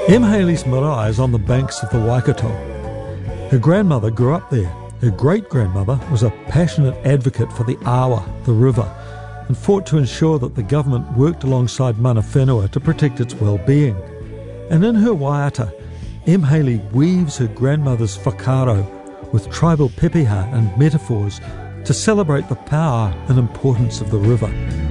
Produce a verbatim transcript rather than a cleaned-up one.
Em Haley's marae is on the banks of the Waikato. Her grandmother grew up there. Her great-grandmother was a passionate advocate for the awa, the river, and fought to ensure that the government worked alongside mana whenua to protect its well-being. And in her waiata, Em Haley weaves her grandmother's whakaaro with tribal pepeha and metaphors to celebrate the power and importance of the river.